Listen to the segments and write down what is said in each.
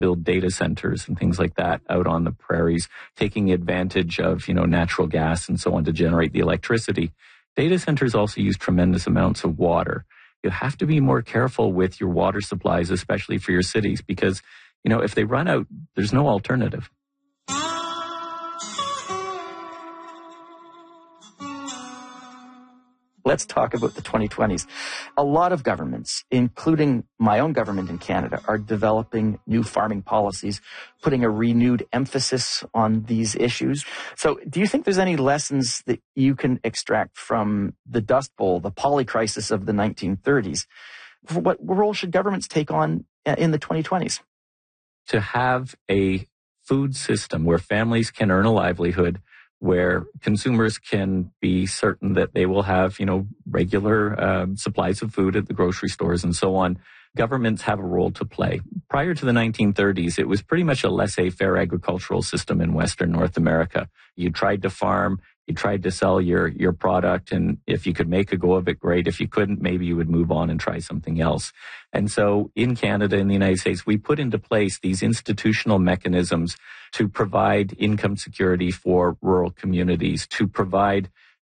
build data centers and things like that out on the prairies, taking advantage of, natural gas and so on to generate the electricity. Data centers also use tremendous amounts of water. You have to be more careful with your water supplies, especially for your cities, because, if they run out, there's no alternative. Let's talk about the 2020s. A lot of governments, including my own government in Canada, are developing new farming policies, putting a renewed emphasis on these issues. So do you think there's any lessons that you can extract from the Dust Bowl, the polycrisis of the 1930s? What role should governments take on in the 2020s? To have a food system where families can earn a livelihood, where consumers can be certain that they will have, regular supplies of food at the grocery stores and so on. Governments have a role to play. Prior to the 1930s, it was pretty much a laissez-faire agricultural system in Western North America. You tried to farm, you tried to sell your product, and if you could make a go of it, great. If you couldn't, maybe you would move on and try something else. And so in Canada, in the United States, we put into place these institutional mechanisms to provide income security for rural communities, to provide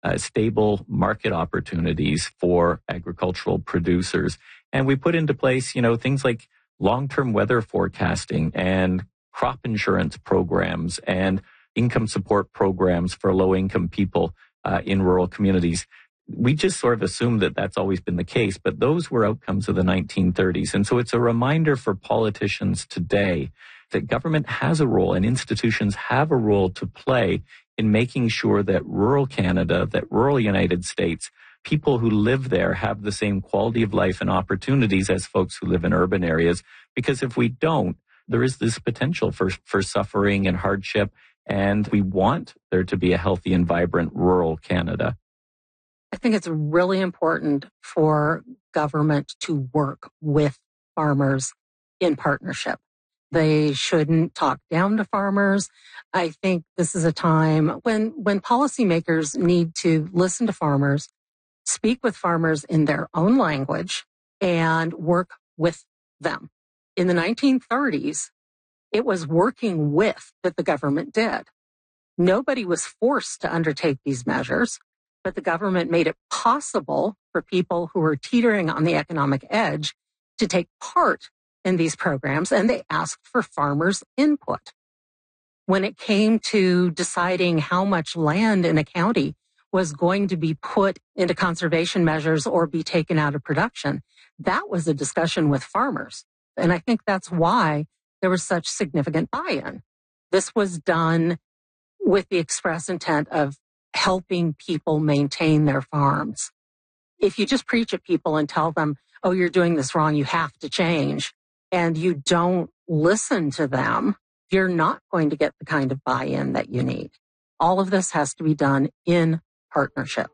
stable market opportunities for agricultural producers. And we put into place, things like long-term weather forecasting and crop insurance programs and income support programs for low-income people in rural communities. We just sort of assumed that that's always been the case, but those were outcomes of the 1930s. And so it's a reminder for politicians today that government has a role and institutions have a role to play in making sure that rural Canada, that rural United States, people who live there have the same quality of life and opportunities as folks who live in urban areas. Because if we don't, there is this potential for suffering and hardship. And we want there to be a healthy and vibrant rural Canada. I think it's really important for government to work with farmers in partnership. They shouldn't talk down to farmers. I think this is a time when policymakers need to listen to farmers, speak with farmers in their own language, and work with them. In the 1930s, it was working with that the government did. Nobody was forced to undertake these measures, but the government made it possible for people who were teetering on the economic edge to take part in these programs, and they asked for farmers' input. When it came to deciding how much land in a county was going to be put into conservation measures or be taken out of production, that was a discussion with farmers. And I think that's why there was such significant buy-in. This was done with the express intent of helping people maintain their farms. If you just preach at people and tell them, oh, you're doing this wrong, you have to change, and you don't listen to them, you're not going to get the kind of buy-in that you need. All of this has to be done in partnership.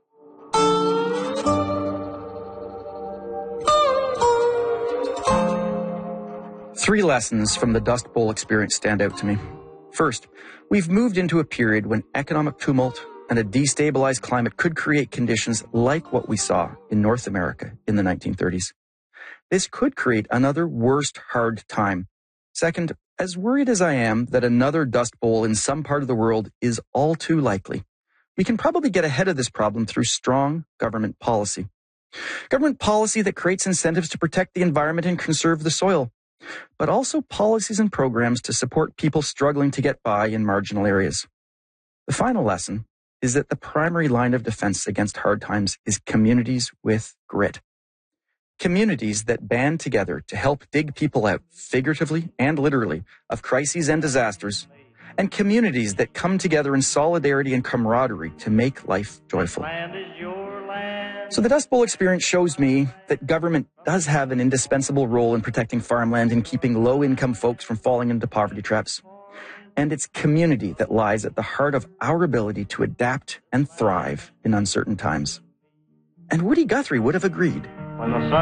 Three lessons from the Dust Bowl experience stand out to me. First, we've moved into a period when economic tumult and a destabilized climate could create conditions like what we saw in North America in the 1930s. This could create another worst hard time. Second, as worried as I am that another Dust Bowl in some part of the world is all too likely, we can probably get ahead of this problem through strong government policy. Government policy that creates incentives to protect the environment and conserve the soil, but also policies and programs to support people struggling to get by in marginal areas. The final lesson is that the primary line of defense against hard times is communities with grit. Communities that band together to help dig people out, figuratively and literally, of crises and disasters, and communities that come together in solidarity and camaraderie to make life joyful. So the Dust Bowl experience shows me that government does have an indispensable role in protecting farmland and keeping low-income folks from falling into poverty traps. And it's community that lies at the heart of our ability to adapt and thrive in uncertain times. And Woody Guthrie would have agreed.